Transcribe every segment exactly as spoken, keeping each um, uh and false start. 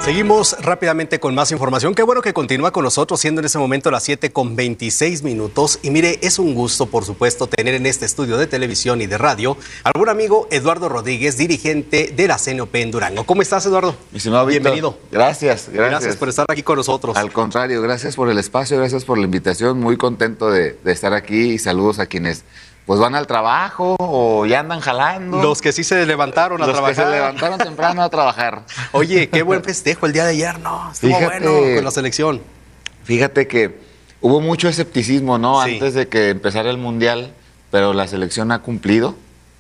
Seguimos rápidamente con más información. Qué bueno que continúa con nosotros, siendo en ese momento las siete con veintiséis minutos. Y mire, es un gusto, por supuesto, tener en este estudio de televisión y de radio al buen amigo Eduardo Rodríguez, dirigente de la C N O P en Durango. ¿Cómo estás, Eduardo? Mi estimado Víctor, bienvenido. Gracias, gracias. Gracias por estar aquí con nosotros. Al contrario, gracias por el espacio, gracias por la invitación. Muy contento de, de estar aquí y saludos a quienes pues van al trabajo o ya andan jalando. Los que sí se levantaron a Los trabajar. Los que se levantaron temprano a trabajar. Oye, qué buen festejo el día de ayer, ¿no? Estuvo Fíjate, bueno con la selección. Fíjate que hubo mucho escepticismo, ¿no? Sí. Antes de que empezara el Mundial, pero la selección ha cumplido.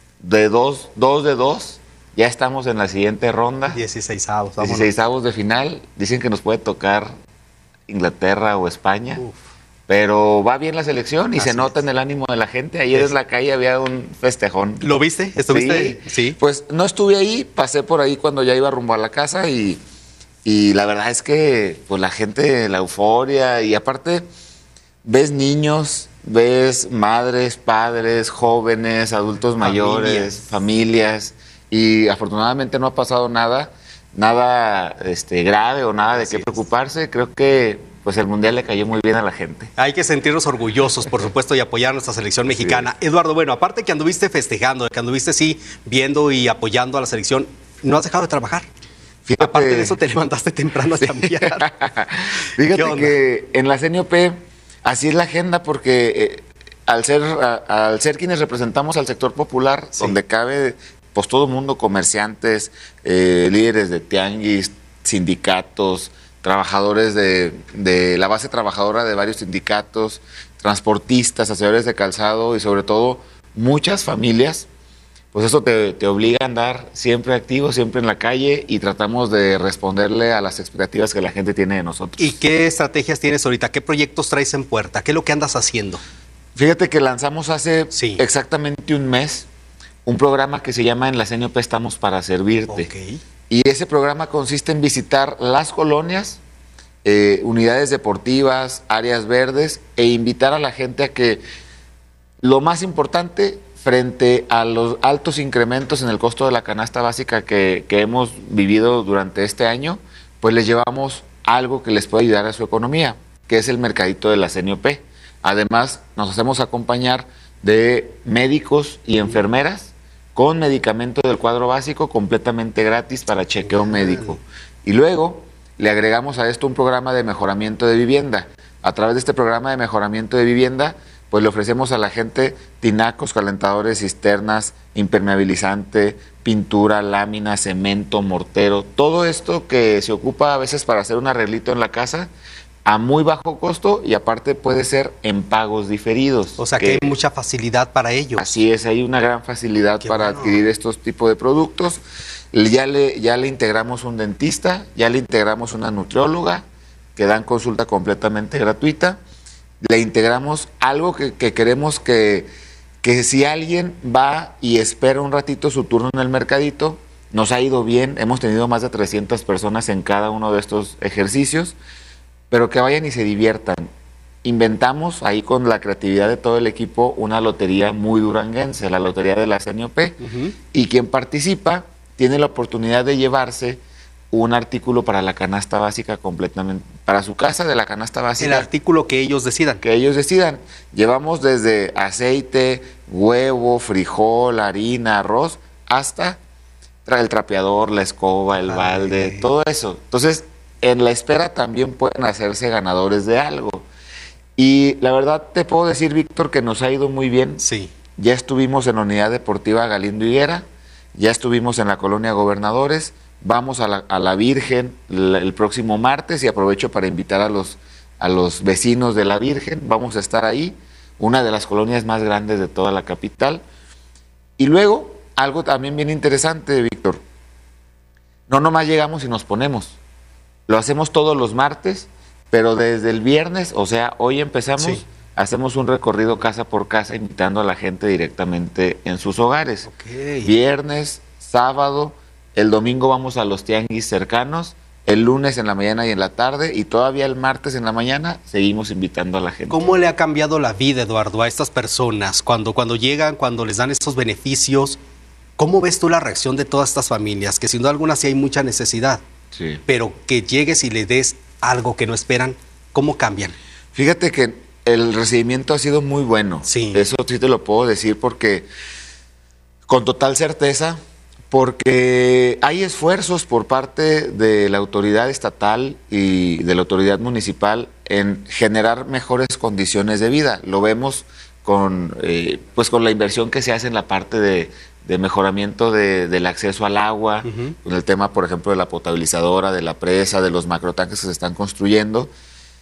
De dos, dos de dos, ya estamos en la siguiente ronda. dieciseisavos, dieciseisavos de final. Dicen que nos puede tocar Inglaterra o España. Uf. Pero va bien la selección y Así se nota es. en el ánimo de la gente. Ayer es. en la calle había un festejón. ¿Lo viste? ¿Estuviste? Sí. sí. Pues no estuve ahí, pasé por ahí cuando ya iba rumbo a la casa y, y la verdad es que pues la gente, la euforia y aparte ves niños, ves madres, padres, jóvenes, adultos mayores, familias, familias y afortunadamente no ha pasado nada, nada este, grave o nada de Así qué preocuparse. Es. Creo que pues el Mundial le cayó muy bien a la gente. Hay que sentirnos orgullosos, por supuesto, y apoyar a nuestra selección mexicana. Sí. Eduardo, bueno, aparte que anduviste festejando, que anduviste sí viendo y apoyando a la selección, ¿no has dejado de trabajar? Fíjate, aparte de eso, te levantaste temprano a chambear. Fíjate que en la C N O P así es la agenda, porque eh, al, ser, a, al ser quienes representamos al sector popular, sí. donde cabe pues todo el mundo, comerciantes, eh, líderes de tianguis, sindicatos, trabajadores de, de la base trabajadora de varios sindicatos, transportistas, hacedores de calzado y sobre todo muchas familias, pues eso te, te obliga a andar siempre activo, siempre en la calle y tratamos de responderle a las expectativas que la gente tiene de nosotros. ¿Y qué estrategias tienes ahorita? ¿Qué proyectos traes en puerta? ¿Qué es lo que andas haciendo? Fíjate que lanzamos hace sí. exactamente un mes un programa que se llama En la C N O P Estamos para Servirte. Okay. Y ese programa consiste en visitar las colonias, eh, unidades deportivas, áreas verdes e invitar a la gente a que lo más importante frente a los altos incrementos en el costo de la canasta básica que, que hemos vivido durante este año, pues les llevamos algo que les puede ayudar a su economía, que es el mercadito de la C N O P. Además, nos hacemos acompañar de médicos y enfermeras con medicamento del cuadro básico completamente gratis para chequeo médico. Y luego le agregamos a esto un programa de mejoramiento de vivienda. A través de este programa de mejoramiento de vivienda, pues le ofrecemos a la gente tinacos, calentadores, cisternas, impermeabilizante, pintura, lámina, cemento, mortero, todo esto que se ocupa a veces para hacer un arreglito en la casa, a muy bajo costo y aparte puede ser en pagos diferidos. O sea que, que hay mucha facilidad para ello. Así es, hay una gran facilidad Qué para bueno. adquirir estos tipos de productos. Ya le, ya le integramos un dentista, ya le integramos una nutrióloga que dan consulta completamente gratuita. Le integramos algo que, que queremos que, que si alguien va y espera un ratito su turno en el mercadito, nos ha ido bien, hemos tenido más de trescientas personas en cada uno de estos ejercicios, pero que vayan y se diviertan. Inventamos ahí con la creatividad de todo el equipo una lotería muy duranguense, la lotería de la C N O P, uh-huh. y quien participa tiene la oportunidad de llevarse un artículo para la canasta básica completamente, para su casa de la canasta básica. El artículo que ellos decidan. Que ellos decidan. Llevamos desde aceite, huevo, frijol, harina, arroz, hasta el trapeador, la escoba, el Ay. balde, todo eso. Entonces, en la espera también pueden hacerse ganadores de algo. Y la verdad te puedo decir, Víctor, que nos ha ido muy bien. Sí. Ya estuvimos en la Unidad Deportiva Galindo Higuera, ya estuvimos en la Colonia Gobernadores, vamos a la, a la Virgen el, el próximo martes y aprovecho para invitar a los, a los vecinos de la Virgen. Vamos a estar ahí, una de las colonias más grandes de toda la capital. Y luego, algo también bien interesante, Víctor. No nomás llegamos y nos ponemos. Lo hacemos todos los martes, pero desde el viernes, o sea, hoy empezamos, sí. hacemos un recorrido casa por casa invitando a la gente directamente en sus hogares. Okay. Viernes, sábado, el domingo vamos a los tianguis cercanos, el lunes en la mañana y en la tarde, y todavía el martes en la mañana seguimos invitando a la gente. ¿Cómo le ha cambiado la vida, Eduardo, a estas personas cuando, cuando llegan, cuando les dan estos beneficios? ¿Cómo ves tú la reacción de todas estas familias? Que sin duda alguna sí hay mucha necesidad. Sí. pero que llegues y le des algo que no esperan, ¿cómo cambian? Fíjate que el recibimiento ha sido muy bueno. Sí. Eso sí te lo puedo decir porque, con total certeza, porque hay esfuerzos por parte de la autoridad estatal y de la autoridad municipal en generar mejores condiciones de vida. Lo vemos con, eh, pues con la inversión que se hace en la parte de, de mejoramiento de, del acceso al agua, uh-huh. con el tema, por ejemplo, de la potabilizadora, de la presa, de los macrotanques que se están construyendo.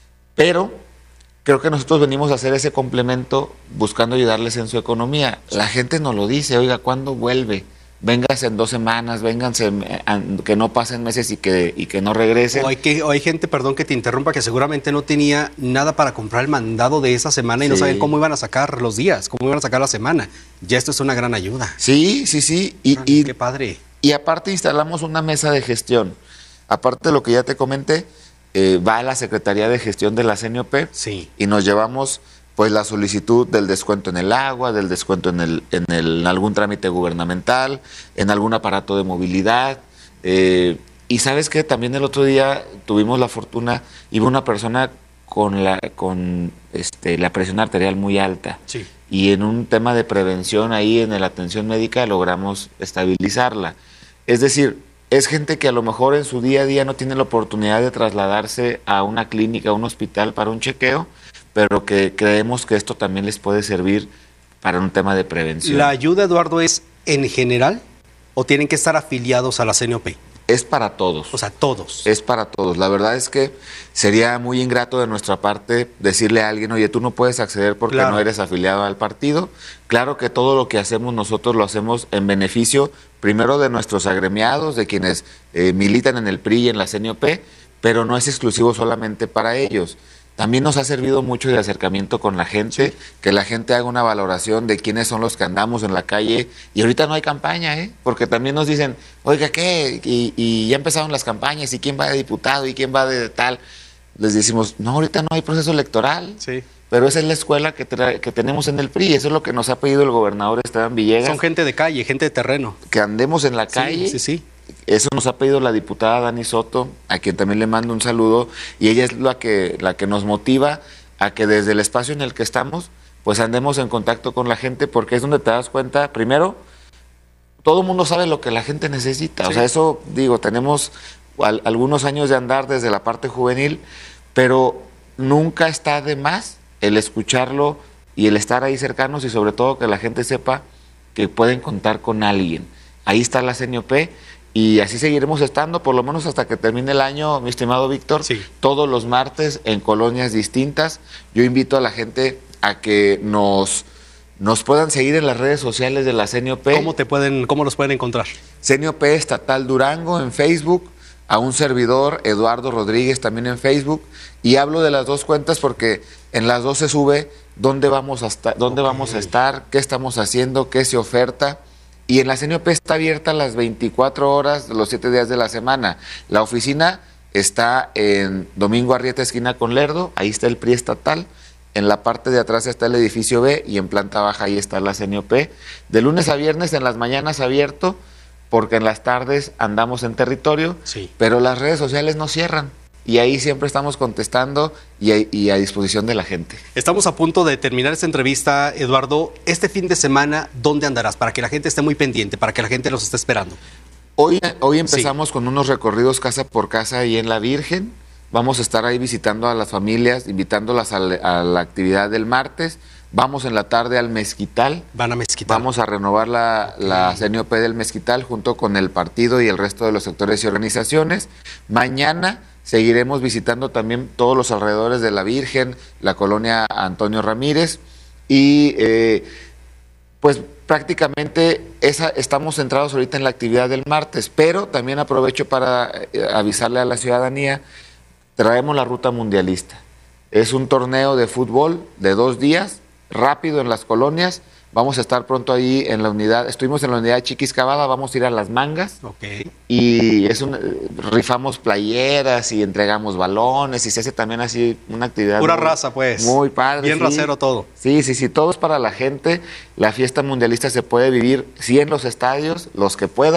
Pero creo que nosotros venimos a hacer ese complemento buscando ayudarles en su economía. La gente nos lo dice, oiga, ¿cuándo vuelve? Vénganse en dos semanas, vénganse, que no pasen meses y que, y que no regresen. O hay, que, o hay gente, perdón que te interrumpa, que seguramente no tenía nada para comprar el mandado de esa semana y sí. no saben cómo iban a sacar los días, cómo iban a sacar la semana. Ya esto es una gran ayuda. Sí, sí, sí. Y, Ay, y, qué padre. Y aparte instalamos una mesa de gestión. Aparte de lo que ya te comenté, eh, va a la Secretaría de Gestión de la C N O P sí. y nos llevamos pues la solicitud del descuento en el agua, del descuento en, el, en, el, en algún trámite gubernamental, en algún aparato de movilidad. Eh, y sabes que también el otro día tuvimos la fortuna, iba una persona con la, con, este, la presión arterial muy alta. Sí. Y en un tema de prevención ahí en la atención médica logramos estabilizarla. Es decir, es gente que a lo mejor en su día a día no tiene la oportunidad de trasladarse a una clínica, a un hospital para un chequeo, pero que creemos que esto también les puede servir para un tema de prevención. ¿La ayuda, Eduardo, es en general o tienen que estar afiliados a la C N O P? Es para todos. O sea, todos. Es para todos. La verdad es que sería muy ingrato de nuestra parte decirle a alguien, oye, tú no puedes acceder porque claro. no eres afiliado al partido. Claro que todo lo que hacemos nosotros lo hacemos en beneficio, primero de nuestros agremiados, de quienes eh, militan en el P R I y en la C N O P, pero no es exclusivo solamente para ellos. También nos ha servido mucho de acercamiento con la gente, sí. que la gente haga una valoración de quiénes son los que andamos en la calle. Y ahorita no hay campaña, ¿eh? Porque también nos dicen, oiga, ¿qué? Y, y ya empezaron las campañas, ¿y quién va de diputado? ¿Y quién va de tal? Les decimos, no, ahorita no hay proceso electoral. Sí. Pero esa es la escuela que, que tenemos en el P R I. Eso es lo que nos ha pedido el gobernador Esteban Villegas. Son gente de calle, gente de terreno. Que andemos en la calle. Sí, sí, sí. Eso nos ha pedido la diputada Dani Soto, a quien también le mando un saludo, y ella es la que, la que nos motiva a que desde el espacio en el que estamos, pues andemos en contacto con la gente, porque es donde te das cuenta, primero, todo el mundo sabe lo que la gente necesita. Sí. O sea, eso, digo, tenemos al, algunos años de andar desde la parte juvenil, pero nunca está de más el escucharlo y el estar ahí cercanos, y sobre todo que la gente sepa que pueden contar con alguien. Ahí está la C N O P. Y así seguiremos estando, por lo menos hasta que termine el año, mi estimado Víctor, sí. todos los martes en colonias distintas. Yo invito a la gente a que nos, nos puedan seguir en las redes sociales de la C N O P. ¿Cómo te pueden, cómo los pueden encontrar? C N O P Estatal Durango en Facebook, a un servidor, Eduardo Rodríguez, también en Facebook. Y hablo de las dos cuentas porque en las dos se sube dónde vamos a estar, dónde okay. vamos a estar, qué estamos haciendo, qué se oferta. Y en la C N O P está abierta las veinticuatro horas, los siete días de la semana. La oficina está en Domingo Arrieta, esquina con Lerdo, ahí está el P R I estatal. En la parte de atrás está el edificio B y en planta baja ahí está la C N O P. De lunes a viernes, en las mañanas abierto, porque en las tardes andamos en territorio, sí. pero las redes sociales no cierran. Y ahí siempre estamos contestando y a, y a disposición de la gente. Estamos a punto de terminar esta entrevista, Eduardo. Este fin de semana, ¿dónde andarás? Para que la gente esté muy pendiente, para que la gente los esté esperando. Hoy, hoy empezamos sí. con unos recorridos casa por casa ahí en La Virgen. Vamos a estar ahí visitando a las familias, invitándolas a, a la actividad del martes. Vamos en la tarde al Mezquital. Van a Mezquital. Vamos a renovar la, okay. la C N O P del Mezquital junto con el partido y el resto de los sectores y organizaciones. Mañana seguiremos visitando también todos los alrededores de La Virgen, la colonia Antonio Ramírez y eh, pues prácticamente esa, estamos centrados ahorita en la actividad del martes, pero también aprovecho para eh, avisarle a la ciudadanía, traemos la ruta mundialista. Es un torneo de fútbol de dos días, rápido en las colonias. Vamos a estar pronto ahí en la unidad, estuvimos en la unidad Chiquiscabada, vamos a ir a Las Mangas. Okay. Y es un, rifamos playeras y entregamos balones y se hace también así una actividad. Pura muy, raza, pues. Muy padre. Bien sí. racero todo. Sí, sí, sí, todo es para la gente. La fiesta mundialista se puede vivir, sí, en los estadios, los que puedan,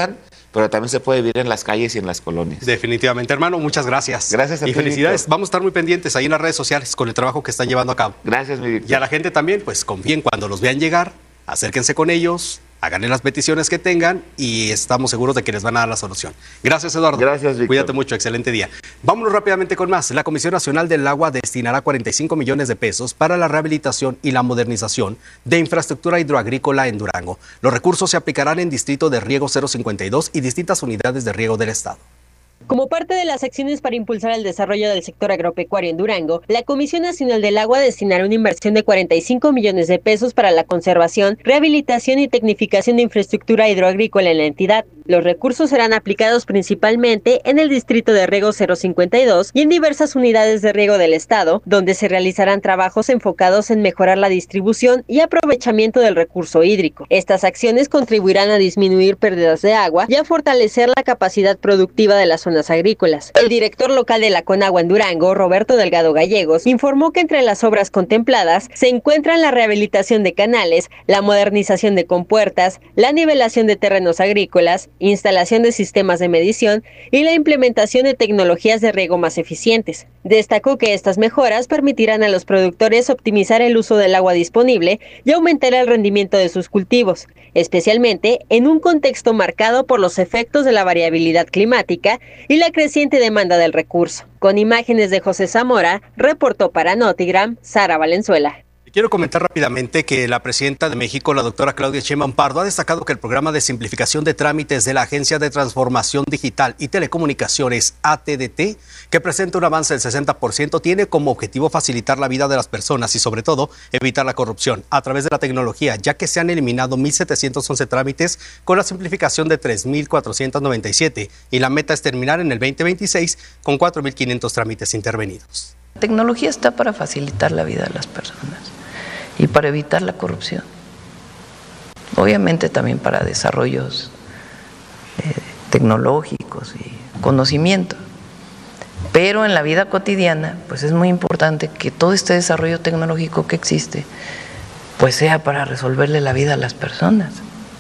pero también se puede vivir en las calles y en las colonias. Definitivamente, hermano, muchas gracias. Gracias a ti, y felicidades. Víctor. Vamos a estar muy pendientes ahí en las redes sociales con el trabajo que están llevando a cabo. Gracias, mi Víctor. Y a la gente también, pues confíen cuando los vean llegar, acérquense con ellos, háganle las peticiones que tengan y estamos seguros de que les van a dar la solución. Gracias, Eduardo. Gracias, Víctor. Cuídate mucho, excelente día. Vámonos rápidamente con más. La Comisión Nacional del Agua destinará cuarenta y cinco millones de pesos para la rehabilitación y la modernización de infraestructura hidroagrícola en Durango. Los recursos se aplicarán en Distrito de Riego cero cincuenta y dos y distintas unidades de riego del Estado. Como parte de las acciones para impulsar el desarrollo del sector agropecuario en Durango, la Comisión Nacional del Agua destinará una inversión de cuarenta y cinco millones de pesos para la conservación, rehabilitación y tecnificación de infraestructura hidroagrícola en la entidad. Los recursos serán aplicados principalmente en el Distrito de Riego cero cincuenta y dos y en diversas unidades de riego del Estado, donde se realizarán trabajos enfocados en mejorar la distribución y aprovechamiento del recurso hídrico. Estas acciones contribuirán a disminuir pérdidas de agua y a fortalecer la capacidad productiva de las zonas agrícolas. El director local de la Conagua en Durango, Roberto Delgado Gallegos, informó que entre las obras contempladas se encuentran la rehabilitación de canales, la modernización de compuertas, la nivelación de terrenos agrícolas, instalación de sistemas de medición y la implementación de tecnologías de riego más eficientes. Destacó que estas mejoras permitirán a los productores optimizar el uso del agua disponible y aumentar el rendimiento de sus cultivos, especialmente en un contexto marcado por los efectos de la variabilidad climática y la creciente demanda del recurso. Con imágenes de José Zamora, reportó para Notigram, Sara Valenzuela. Quiero comentar rápidamente que la presidenta de México, la doctora Claudia Sheinbaum Pardo, ha destacado que el programa de simplificación de trámites de la Agencia de Transformación Digital y Telecomunicaciones, A T D T, que presenta un avance del sesenta por ciento, tiene como objetivo facilitar la vida de las personas y, sobre todo, evitar la corrupción a través de la tecnología, ya que se han eliminado mil setecientos once trámites con la simplificación de tres mil cuatrocientos noventa y siete y la meta es terminar en el veinte veintiséis con cuatro mil quinientos trámites intervenidos. La tecnología está para facilitar la vida de las personas y para evitar la corrupción. Obviamente también para desarrollos eh, tecnológicos y conocimiento. Pero en la vida cotidiana, pues es muy importante que todo este desarrollo tecnológico que existe, pues sea para resolverle la vida a las personas.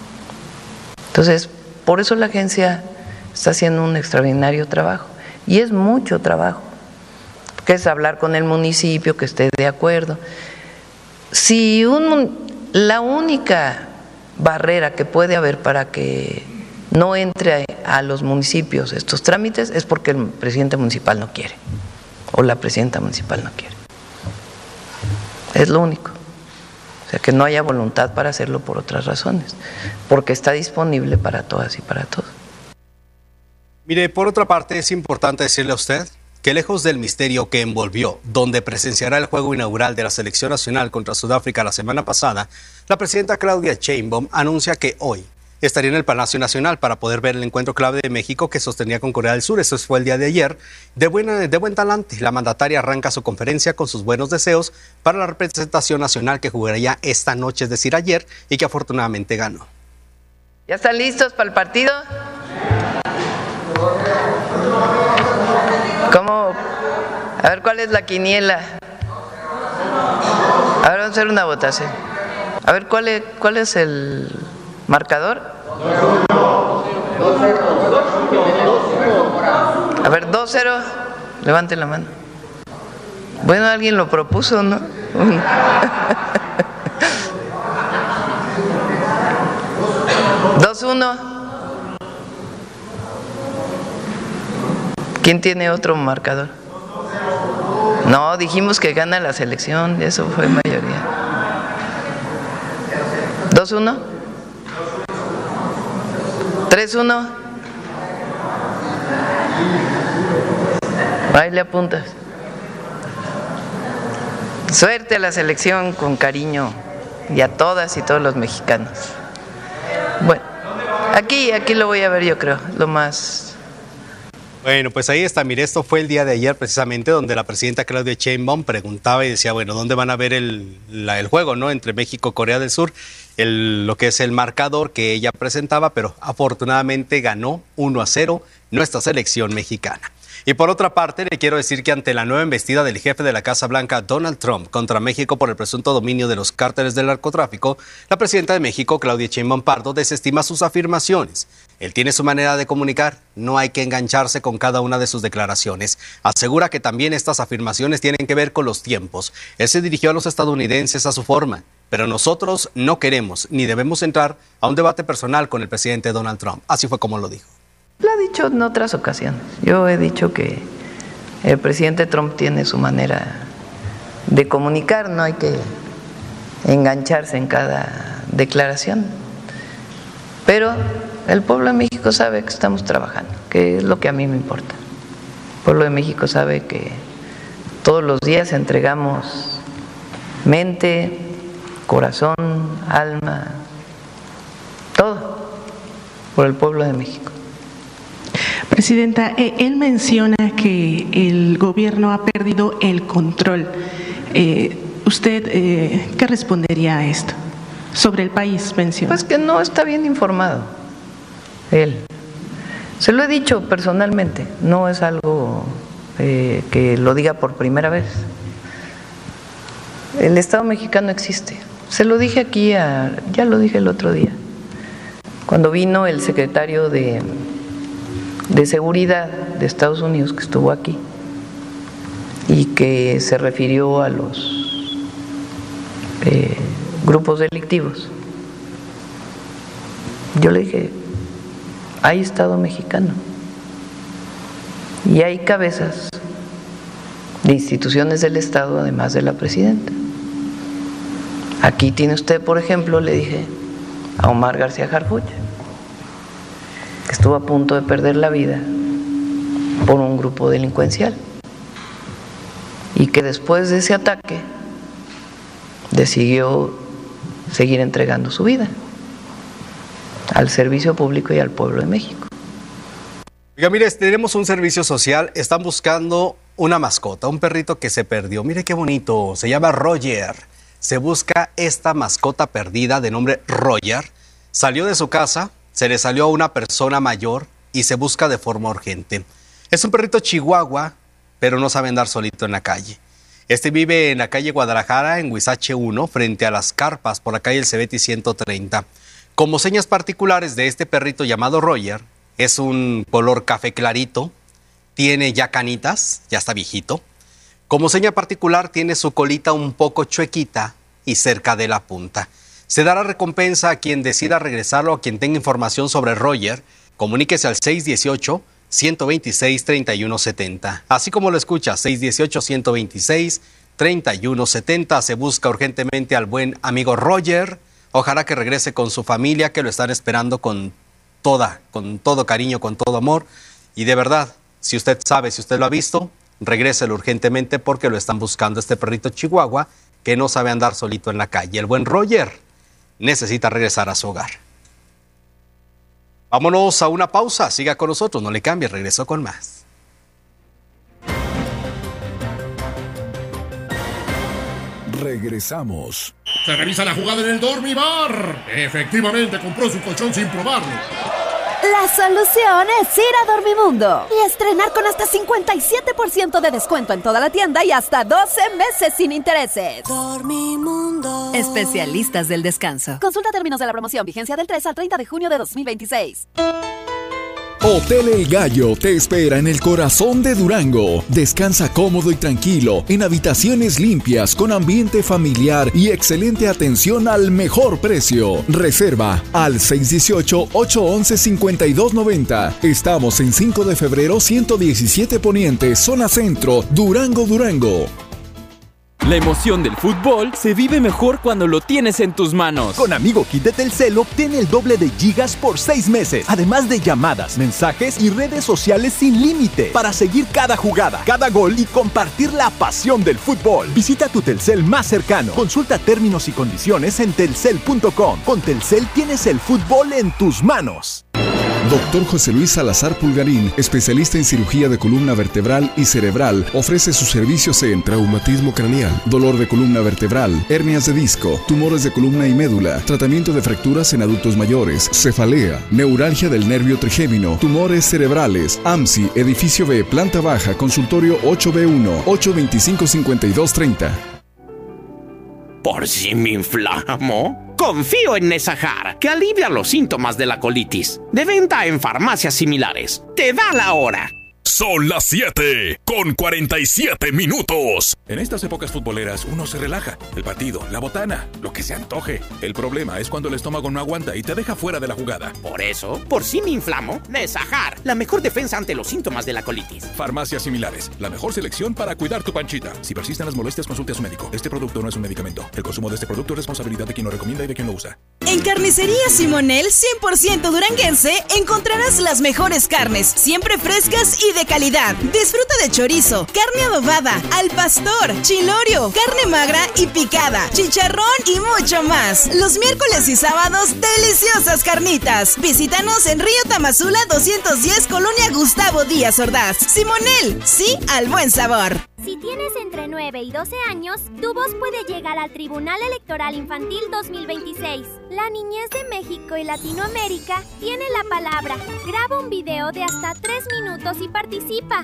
Entonces, por eso la agencia está haciendo un extraordinario trabajo. Y es mucho trabajo, que es hablar con el municipio, que esté de acuerdo. Si un, la única barrera que puede haber para que no entre a, a los municipios estos trámites es porque el presidente municipal no quiere o la presidenta municipal no quiere. Es lo único. O sea, que no haya voluntad para hacerlo por otras razones, porque está disponible para todas y para todos. Mire, por otra parte, es importante decirle a usted que lejos del misterio que envolvió, donde presenciará el juego inaugural de la Selección Nacional contra Sudáfrica la semana pasada, la presidenta Claudia Sheinbaum anuncia que hoy estaría en el Palacio Nacional para poder ver el encuentro clave de México que sostenía con Corea del Sur. Eso fue el día de ayer. De, buena, de buen talante, la mandataria arranca su conferencia con sus buenos deseos para la representación nacional que jugaría esta noche, es decir, ayer, y que afortunadamente ganó. ¿Ya están listos para el partido? ¿Cómo? A ver, ¿cuál es la quiniela? A ver, vamos a hacer una votación. A ver, ¿cuál es, cuál es el marcador? A ver, dos cero. Levanten la mano. Bueno, alguien lo propuso, ¿no? dos uno. ¿Quién tiene otro marcador? No, dijimos que gana la selección, eso fue mayoría. ¿dos uno? ¿tres uno? Ahí le apuntas. Suerte a la selección, con cariño, y a todas y todos los mexicanos. Bueno, aquí, aquí lo voy a ver, yo creo, lo más... Bueno, pues ahí está. Mire, esto fue el día de ayer precisamente donde la presidenta Claudia Sheinbaum preguntaba y decía, bueno, ¿dónde van a ver el, la, el juego, no? Entre México y Corea del Sur, el, lo que es el marcador que ella presentaba, pero afortunadamente ganó uno a cero nuestra selección mexicana. Y por otra parte, le quiero decir que ante la nueva embestida del jefe de la Casa Blanca, Donald Trump, contra México por el presunto dominio de los cárteles del narcotráfico, la presidenta de México, Claudia Sheinbaum Pardo, desestima sus afirmaciones. Él tiene su manera de comunicar, no hay que engancharse con cada una de sus declaraciones. Asegura que también estas afirmaciones tienen que ver con los tiempos. Él se dirigió a los estadounidenses a su forma, pero nosotros no queremos ni debemos entrar a un debate personal con el presidente Donald Trump. Así fue como lo dijo. Lo ha dicho en otras ocasiones. Yo he dicho que el presidente Trump tiene su manera de comunicar, no hay que engancharse en cada declaración. Pero el pueblo de México sabe que estamos trabajando, que es lo que a mí me importa. El pueblo de México sabe que todos los días entregamos mente, corazón, alma, todo por el pueblo de México. Presidenta, eh, él menciona que el gobierno ha perdido el control. Eh, ¿Usted eh, qué respondería a esto? Sobre el país, menciona. Pues que no está bien informado él. Se lo he dicho personalmente, no es algo eh, que lo diga por primera vez. El Estado mexicano existe. Se lo dije aquí, a, ya lo dije el otro día, cuando vino el secretario de... de Seguridad de Estados Unidos, que estuvo aquí y que se refirió a los eh, grupos delictivos. Yo le dije, hay Estado mexicano y hay cabezas de instituciones del Estado, además de la presidenta. Aquí tiene usted, por ejemplo, le dije a Omar García Harfuch, que estuvo a punto de perder la vida por un grupo delincuencial y que después de ese ataque decidió seguir entregando su vida al servicio público y al pueblo de México. Oiga, mire, tenemos un servicio social, están buscando una mascota, un perrito que se perdió. Mire qué bonito, se llama Roger. Se busca esta mascota perdida de nombre Roger. Salió de su casa, se le salió a una persona mayor y se busca de forma urgente. Es un perrito chihuahua, pero no sabe andar solito en la calle. Este vive en la calle Guadalajara, en Huizache uno, frente a las carpas, por la calle El Cebeti ciento treinta. Como señas particulares de este perrito llamado Roger, es un color café clarito, tiene ya canitas, ya está viejito. Como seña particular tiene su colita un poco chuequita y cerca de la punta. Se dará recompensa a quien decida regresarlo o a quien tenga información sobre Roger. Comuníquese al seis uno ocho, uno dos seis, tres uno siete cero. Así como lo escucha, seis uno ocho, uno dos seis, tres uno siete cero. Se busca urgentemente al buen amigo Roger. Ojalá que regrese con su familia, que lo están esperando con toda, con todo cariño, con todo amor. Y de verdad, si usted sabe, si usted lo ha visto, regréselo urgentemente porque lo están buscando, este perrito chihuahua que no sabe andar solito en la calle. El buen Roger necesita regresar a su hogar. Vámonos a una pausa, siga con nosotros, no le cambie, regreso con más. Regresamos. Se revisa la jugada en el Dormibar. Efectivamente, compró su colchón sin probarlo. La solución es ir a Dormimundo y estrenar con hasta cincuenta y siete por ciento de descuento en toda la tienda y hasta doce meses sin intereses. Dormimundo. Especialistas del descanso. Consulta términos de la promoción. Vigencia del tres al treinta de junio de dos mil veintiséis. Hotel El Gallo te espera en el corazón de Durango. Descansa cómodo y tranquilo en habitaciones limpias con ambiente familiar y excelente atención al mejor precio. Reserva al seis uno ocho, ocho uno uno, cinco dos nueve cero. Estamos en cinco de febrero ciento diecisiete Poniente, zona centro, Durango, Durango. La emoción del fútbol se vive mejor cuando lo tienes en tus manos. Con Amigo Kit de Telcel obtiene el doble de gigas por seis meses, además de llamadas, mensajes y redes sociales sin límite para seguir cada jugada, cada gol y compartir la pasión del fútbol. Visita tu Telcel más cercano. Consulta términos y condiciones en telcel punto com. Con Telcel tienes el fútbol en tus manos. Doctor José Luis Salazar Pulgarín, especialista en cirugía de columna vertebral y cerebral, ofrece sus servicios en traumatismo craneal, dolor de columna vertebral, hernias de disco, tumores de columna y médula, tratamiento de fracturas en adultos mayores, cefalea, neuralgia del nervio trigémino, tumores cerebrales, A M S I, edificio B, planta baja, consultorio ocho B uno, ocho veinticinco, cincuenta y dos treinta. ¿Por si me inflamo? Confío en Nesajar, que alivia los síntomas de la colitis. De venta en farmacias similares. Te da la hora. Son las siete con cuarenta y siete minutos. En estas épocas futboleras uno se relaja. El partido, la botana, lo que se antoje. El problema es cuando el estómago no aguanta y te deja fuera de la jugada. Por eso, por si me inflamo, Nesajar, la mejor defensa ante los síntomas de la colitis. Farmacias similares, la mejor selección para cuidar tu panchita. Si persisten las molestias, consulte a su médico. Este producto no es un medicamento. El consumo de este producto es responsabilidad de quien lo recomienda y de quien lo usa. En Carnicería Simonel, cien por ciento duranguense, encontrarás las mejores carnes, siempre frescas y de calidad. Disfruta de chorizo, carne adobada, al pastor, chilorio, carne magra y picada, chicharrón y mucho más. Los miércoles y sábados, deliciosas carnitas. Visítanos en Río Tamazula doscientos diez, Colonia Gustavo Díaz Ordaz. Simonel, sí al buen sabor. Si tienes entre nueve y doce años, tu voz puede llegar al Tribunal Electoral Infantil dos mil veintiséis. La niñez de México y Latinoamérica tiene la palabra. Graba un video de hasta tres minutos y participa.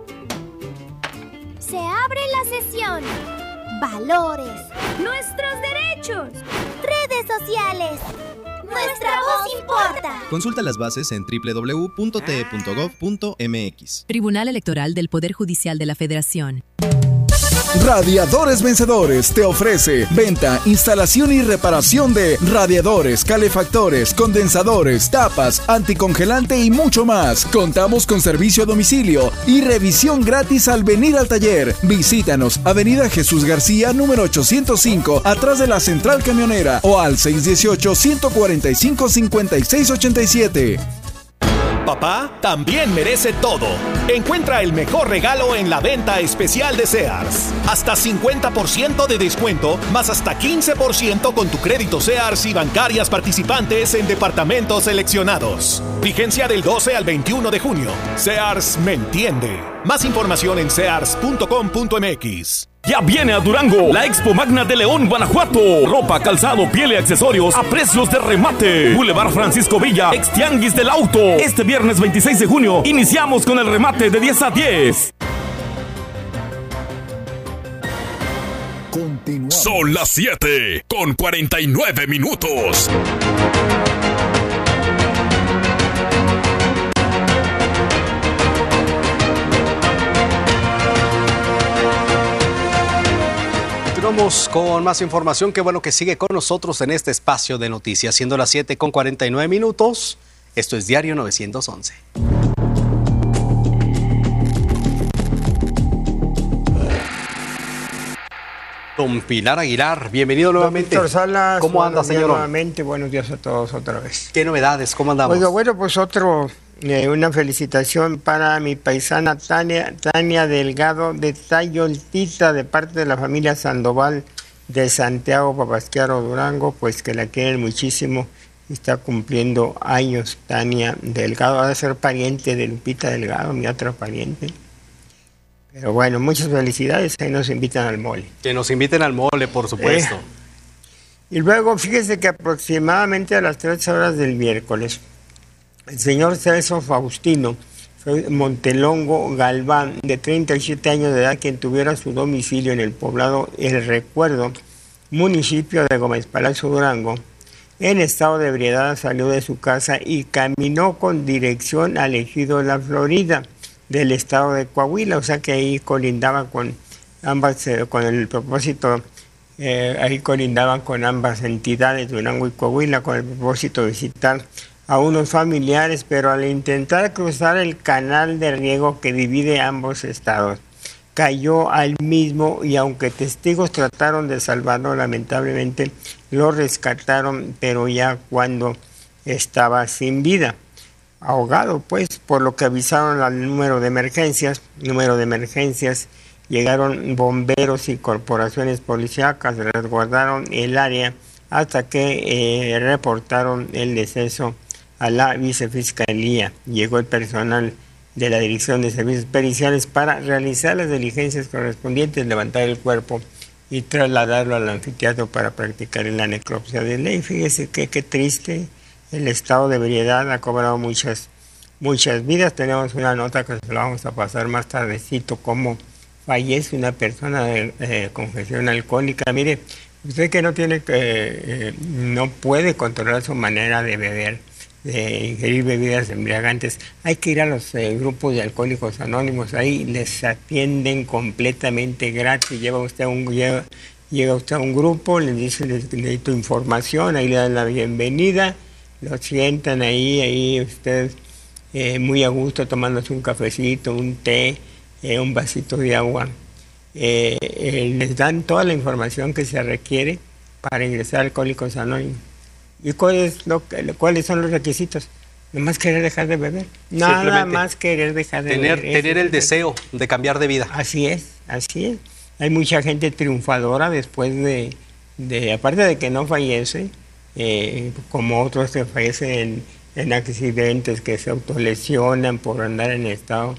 Se abre la sesión. Valores. Nuestros derechos. Redes sociales. Nuestra voz importa. Consulta las bases en doble u doble u doble u punto t e punto gov punto m x. Tribunal Electoral del Poder Judicial de la Federación. Radiadores Vencedores te ofrece venta, instalación y reparación de radiadores, calefactores, condensadores, tapas, anticongelante y mucho más. Contamos con servicio a domicilio y revisión gratis al venir al taller. Visítanos, Avenida Jesús García, número ochocientos cinco, atrás de la Central Camionera, o al seis uno ocho, uno cuatro cinco, cinco seis ocho siete. Papá también merece todo. Encuentra el mejor regalo en la venta especial de Sears. Hasta cincuenta por ciento de descuento, más hasta quince por ciento con tu crédito Sears y bancarias participantes en departamentos seleccionados. Vigencia del doce al veintiuno de junio. Sears me entiende. Más información en sears punto com punto m x. Ya viene a Durango la Expo Magna de León, Guanajuato. Ropa, calzado, piel y accesorios a precios de remate. Boulevard Francisco Villa, ex Tianguis del Auto. Este viernes veintiséis de junio iniciamos con el remate de diez a diez. Continuamos. Son las siete con cuarenta y nueve minutos. Continuamos con más información. Qué bueno que sigue con nosotros en este espacio de noticias, siendo las siete con cuarenta y nueve minutos. Esto es Diario novecientos once. Don Pilar Aguilar, bienvenido nuevamente. Víctor Salas, ¿cómo anda, señor? Nuevamente, buenos días a todos otra vez. ¿Qué novedades? ¿Cómo andamos? Oiga, bueno, pues otro, eh, una felicitación para mi paisana Tania, Tania Delgado de Tayoltita, de parte de la familia Sandoval de Santiago Papasquiaro, Durango, pues que la quieren muchísimo. Está cumpliendo años Tania Delgado, va a ser pariente de Lupita Delgado, mi otra pariente. Pero bueno, muchas felicidades, ahí nos invitan al mole. Que nos inviten al mole, por supuesto. Eh, y luego, fíjese que aproximadamente a las tres horas del miércoles, el señor Celso Faustino Montelongo Galván, de treinta y siete años de edad, quien tuviera su domicilio en el poblado El Recuerdo, municipio de Gómez Palacio, Durango, en estado de ebriedad salió de su casa y caminó con dirección al ejido La Florida del estado de Coahuila, o sea que ahí colindaba con ambas, eh, con el propósito, eh, ahí colindaban con ambas entidades, Durango y Coahuila, con el propósito de visitar a unos familiares, pero al intentar cruzar el canal de riego que divide ambos estados, cayó al mismo y aunque testigos trataron de salvarlo, lamentablemente lo rescataron, pero ya cuando estaba sin vida. Ahogado, pues, por lo que avisaron al número de emergencias, número de emergencias, llegaron bomberos y corporaciones policíacas, resguardaron el área hasta que eh, reportaron el deceso a la vicefiscalía. Llegó el personal de la Dirección de Servicios Periciales para realizar las diligencias correspondientes, levantar el cuerpo y trasladarlo al anfiteatro para practicar la necropsia de ley. Fíjese que qué triste, el estado de ebriedad ha cobrado muchas, muchas vidas. Tenemos una nota que se la vamos a pasar más tardecito, cómo fallece una persona de eh, congestión alcohólica. Mire, usted que no tiene que, eh, no puede controlar su manera de beber, de ingerir bebidas embriagantes, hay que ir a los eh, grupos de Alcohólicos Anónimos, ahí les atienden completamente gratis. Lleva usted a un, lleva, llega usted a un grupo, les dice, les necesito información, ahí le dan la bienvenida, lo sientan ahí, ahí usted eh, muy a gusto tomándose un cafecito, un té, eh, un vasito de agua. Eh, eh, les dan toda la información que se requiere para ingresar a Alcohólicos Anónimos. ¿Y cuál es lo, cuáles son los requisitos? Nomás querer dejar de beber. Nada más querer dejar de tener, beber. Tener el deseo de cambiar de vida. Así es, así es. Hay mucha gente triunfadora después de, de aparte de que no fallece, eh, como otros que fallecen en, en accidentes, que se autolesionan por andar en estado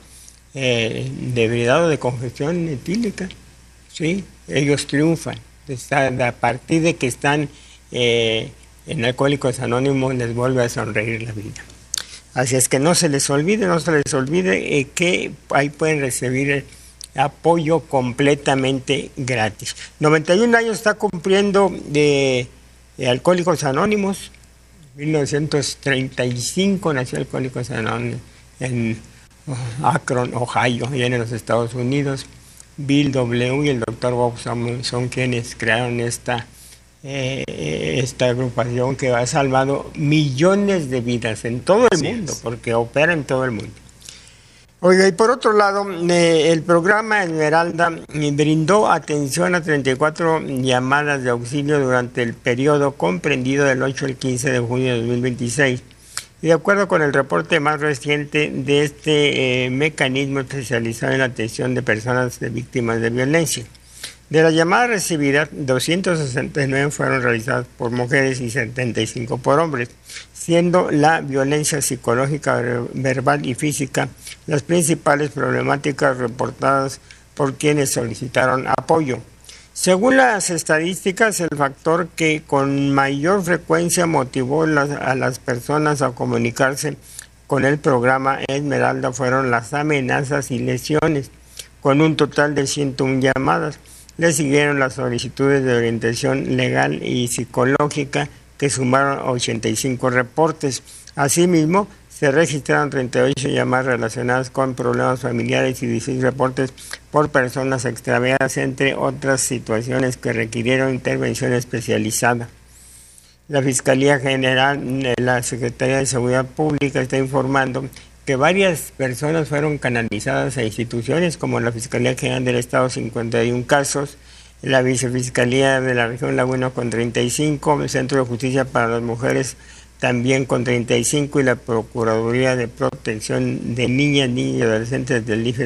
eh, de ebriedad o de congestión etílica. ¿Sí? Ellos triunfan. Está, a partir de que están... Eh, en Alcohólicos Anónimos les vuelve a sonreír la vida. Así es que no se les olvide, no se les olvide eh, que ahí pueden recibir apoyo completamente gratis. noventa y un años está cumpliendo de, de Alcohólicos Anónimos. mil novecientos treinta y cinco nació Alcohólicos Anónimos en Akron, Ohio, allá en los Estados Unidos. Bill W. y el doctor Bob son, son quienes crearon esta Eh, esta agrupación que ha salvado millones de vidas en todo el Así mundo, es. porque opera en todo el mundo. Oiga, y por otro lado, eh, el programa Esmeralda brindó atención a treinta y cuatro llamadas de auxilio durante el periodo comprendido del ocho al quince de junio de dos mil veintiséis. Y de acuerdo con el reporte más reciente de este eh, mecanismo especializado en la atención de personas de víctimas de violencia, de las llamadas recibidas, doscientas sesenta y nueve fueron realizadas por mujeres y setenta y cinco por hombres, siendo la violencia psicológica, verbal y física las principales problemáticas reportadas por quienes solicitaron apoyo. Según las estadísticas, el factor que con mayor frecuencia motivó las, a las personas a comunicarse con el programa Esmeralda fueron las amenazas y lesiones, con un total de ciento una llamadas. Le siguieron las solicitudes de orientación legal y psicológica, que sumaron ochenta y cinco reportes. Asimismo, se registraron treinta y ocho llamadas relacionadas con problemas familiares y dieciséis reportes por personas extraviadas, entre otras situaciones que requirieron intervención especializada. La Fiscalía General de la Secretaría de Seguridad Pública está informando que varias personas fueron canalizadas a instituciones como la Fiscalía General del Estado, cincuenta y uno casos, la Vicefiscalía de la Región Laguna con treinta y cinco, el Centro de Justicia para las Mujeres también con treinta y cinco y la Procuraduría de Protección de Niñas, Niños y Adolescentes del I F E